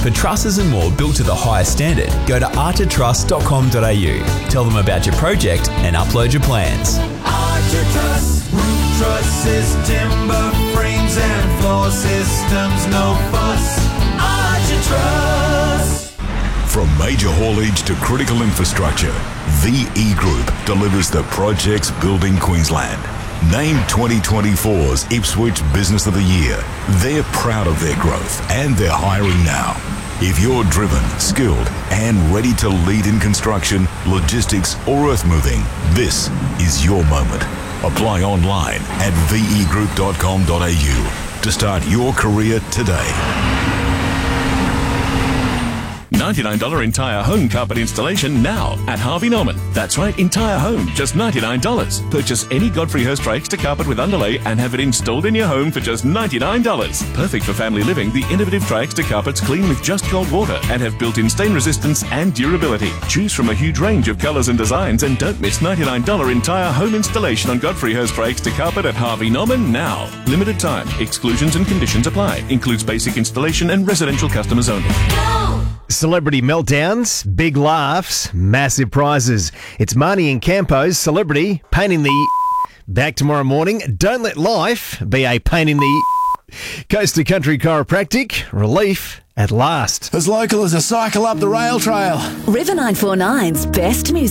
For trusses and more built to the highest standard, go to archertruss.com.au. Tell them about your project and upload your plans. Archer Truss, roof trusses, timber frames and floor systems, no fuss. Archer Truss. From major haulage to critical infrastructure, VE Group delivers the projects building Queensland. Named 2024's Ipswich Business of the Year. They're proud of their growth and they're hiring now. If you're driven, skilled and ready to lead in construction, logistics or earth moving, this is your moment. Apply online at vegroup.com.au to start your career today. $99 entire home carpet installation now at Harvey Norman. That's right, entire home, just $99. Purchase any Godfrey Hirst extra carpet with underlay and have it installed in your home for just $99. Perfect for family living, the innovative Tri-Extra carpets clean with just cold water and have built-in stain resistance and durability. Choose from a huge range of colours and designs and don't miss $99 entire home installation on Godfrey Hirst Tri-Extra carpet at Harvey Norman now. Limited time. Exclusions and conditions apply. Includes basic installation and residential customers only. Celebrity meltdowns, big laughs, massive prizes. It's Marnie and Campo's Celebrity Pain in the... Back tomorrow morning. Don't let life be a pain in the... Coast to Country Chiropractic. Relief at last. As local as a cycle up the rail trail. River 949's best music.